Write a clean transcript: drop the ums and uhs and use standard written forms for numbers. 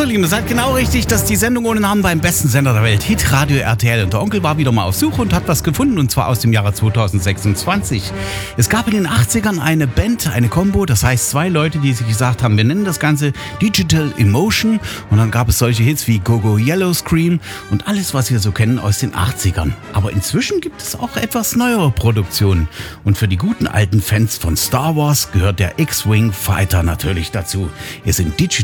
So, Lieben, seid genau richtig, dass die Sendung ohne Namen beim besten Sender der Welt, Hitradio RTL. Und der Onkel war wieder mal auf Suche und hat was gefunden, und zwar aus dem Jahre 2026. Es gab in den 80ern eine Band, eine Combo, das heißt 2 Leute, die sich gesagt haben, wir nennen das Ganze Digital Emotion. Und dann gab es solche Hits wie Go Go Yellow Scream und alles, was wir so kennen aus den 80ern. Aber inzwischen gibt es auch etwas neuere Produktionen. Und für die guten alten Fans von Star Wars gehört der X-Wing Fighter natürlich dazu. Es sind Digital